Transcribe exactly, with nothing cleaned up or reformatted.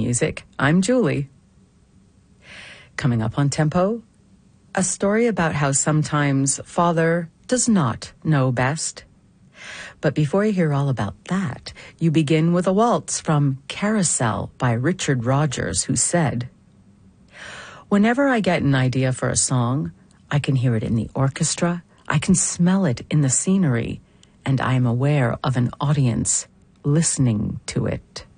Music. I'm Julie. Coming up on Tempo, a story about how sometimes Father does not know best. But before you hear all about that, you begin with a waltz from Carousel by Richard Rodgers, who said, "Whenever I get an idea for a song, I can hear it in the orchestra, I can smell it in the scenery, and I am aware of an audience listening to it."